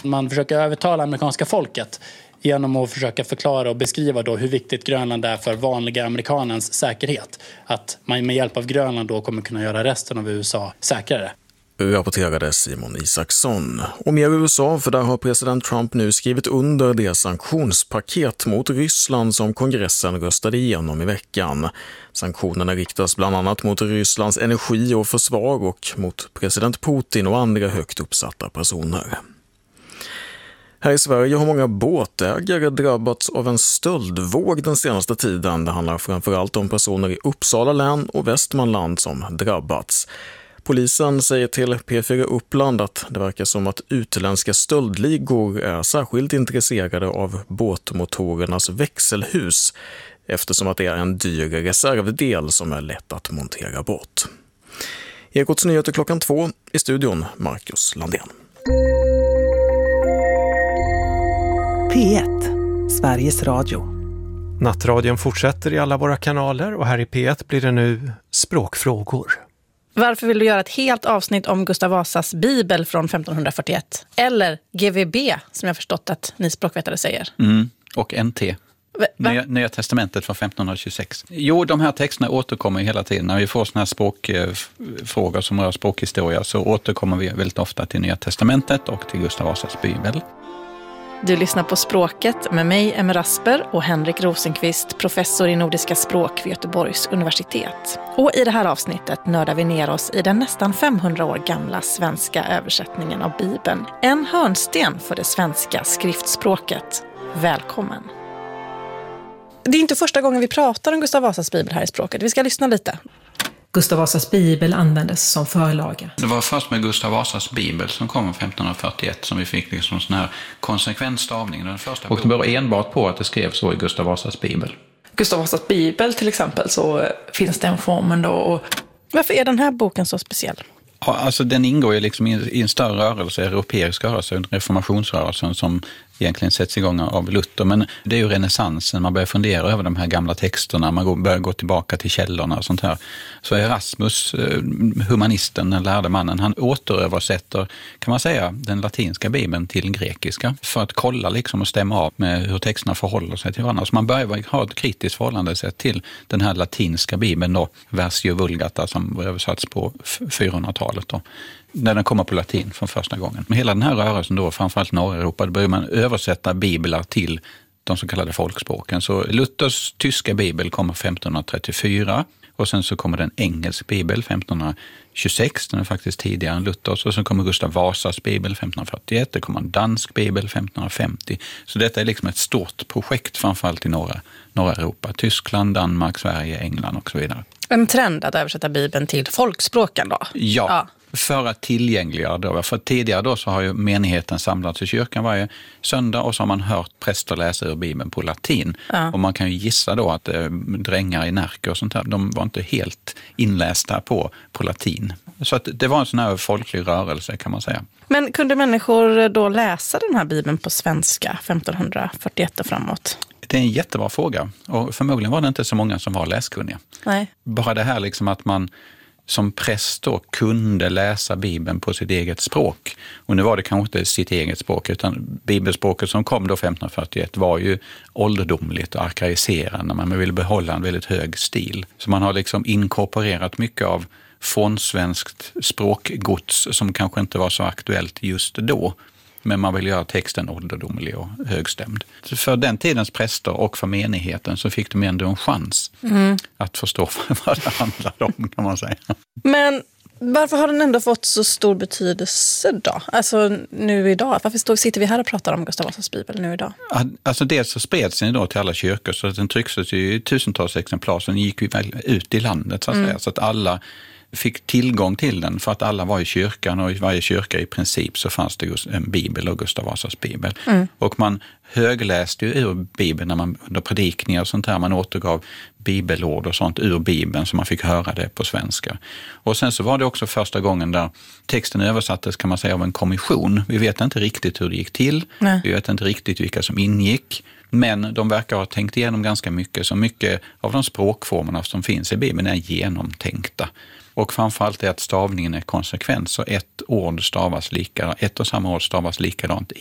Man försöker övertala amerikanska folket genom att försöka förklara och beskriva då hur viktigt Grönland är för vanliga amerikanens säkerhet. Att man med hjälp av Grönland då kommer kunna göra resten av USA säkrare. Rapporterade Simon Isaksson. Och mer USA, för där har president Trump nu skrivit under det sanktionspaket mot Ryssland som kongressen röstade igenom i veckan. Sanktionerna riktas bland annat mot Rysslands energi och försvar och mot president Putin och andra högt uppsatta personer. Här i Sverige har många båtägare drabbats av en stöldvåg den senaste tiden. Det handlar framförallt om personer i Uppsala län och Västmanland som drabbats. Polisen säger till P4 Uppland att det verkar som att utländska stöldligor är särskilt intresserade av båtmotorernas växelhus eftersom att det är en dyr reservdel som är lätt att montera bort. Ekots nyheter 2:00 i studion, Marcus Landén. P1, Sveriges Radio. Nattradion fortsätter i alla våra kanaler och här i P1 blir det nu språkfrågor. Varför vill du göra ett helt avsnitt om Gustav Vasas bibel från 1541? Eller GVB, som jag förstått att ni språkvetare säger. Och NT. Nya testamentet från 1526. Jo, de här texterna återkommer hela tiden. När vi får såna här språkfrågor som rör språkhistoria så återkommer vi väldigt ofta till Nya testamentet och till Gustav Vasas bibel. Du lyssnar på Språket med mig, Emma Rasper, och Henrik Rosenqvist, professor i nordiska språk vid Göteborgs universitet. Och i det här avsnittet nördar vi ner oss i den nästan 500 år gamla svenska översättningen av Bibeln. En hörnsten för det svenska skriftspråket. Välkommen! Det är inte första gången vi pratar om Gustav Vasas bibel här i Språket. Vi ska lyssna lite. Gustav Vasas bibel användes som förlaga. Det var först med Gustav Vasas bibel som kom 1541 som vi fick liksom sån här konsekvensstavning. Den första och det beror enbart på att det skrevs så i Gustav Vasas bibel. Gustav Vasas bibel till exempel så finns den formen då. Och varför är den här boken så speciell? Ja, alltså den ingår ju liksom i en större rörelse, europeisk rörelse, reformationsrörelsen som egentligen sätts igång av Luther. Men det är ju renässansen, man börjar fundera över de här gamla texterna, man börjar gå tillbaka till källorna och sånt här. Så Erasmus, humanisten, den lärde mannen, han återöversätter, kan man säga, den latinska bibeln till grekiska för att kolla liksom och stämma av med hur texterna förhåller sig till varandra. Så man börjar ha ett kritiskt förhållande sig till den här latinska bibeln då, Versio Vulgata, som översatts på 400-talet då. När den kommer på latin från första gången. Men hela den här rörelsen då, framförallt norra Europa, då börjar man översätta biblar till de så kallade folkspråken. Så Luthers tyska bibel kommer 1534 och sen så kommer den engelsk bibel 1526, den är faktiskt tidigare än Luthers, och sen kommer Gustav Vasas bibel 1541, det kommer en dansk bibel 1550. Så detta är liksom ett stort projekt framförallt i norra Europa, Tyskland, Danmark, Sverige, England och så vidare. En trend att översätta bibeln till folkspråken då? Ja. För att tillgängliggöra då. För tidigare då så har ju menigheten samlats i kyrkan varje söndag och så har man hört präster läsa ur Bibeln på latin. Ja. Och man kan ju gissa då att drängar i Närke och sånt här, de var inte helt inlästa på latin. Så att det var en sån här folklig rörelse kan man säga. Men kunde människor då läsa den här Bibeln på svenska 1541 och framåt? Det är en jättebra fråga och förmodligen var det inte så många som var läskunniga. Nej. Bara det här liksom att man som präst då kunde läsa Bibeln på sitt eget språk. Och nu var det kanske inte sitt eget språk utan bibelspråket som kom då 1541 var ju ålderdomligt och arkaiserande. Man ville behålla en väldigt hög stil. Så man har liksom inkorporerat mycket av frånsvenskt språkgods som kanske inte var så aktuellt just då. Men man vill göra texten ålderdomlig och högstämd. Så för den tidens präster och för menigheten så fick de ändå en chans att förstå vad det handlade om kan man säga. Men varför har den ändå fått så stor betydelse då? Alltså nu idag. Varför sitter vi här och pratar om Gustav Vasas bibel nu idag? Alltså dels så spreds den då till alla kyrkor så att den trycktes i tusentals exemplar. Så den gick ju väl ut i landet så att säga. Så att alla fick tillgång till den för att alla var i kyrkan och i varje kyrka i princip så fanns det just en bibel och Gustav Vasas bibel. Och man högläste ju ur Bibeln när man under predikningar och sånt här man återgav bibelord och sånt ur Bibeln så man fick höra det på svenska. Och sen så var det också första gången där texten översattes kan man säga av en kommission. Vi vet inte riktigt hur det gick till. Nej. Vi vet inte riktigt vilka som ingick. Men de verkar ha tänkt igenom ganska mycket. Så mycket av de språkformerna som finns i Bibeln är genomtänkta. Och framförallt är att stavningen är konsekvent. Så ett och samma ord stavas likadant